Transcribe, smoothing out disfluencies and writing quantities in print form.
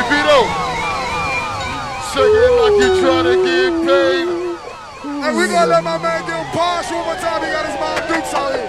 Hey, Vito. Shaking like you trying to get paid. And we gonna let my man get Posh one more time. He got his mom Dukes out here.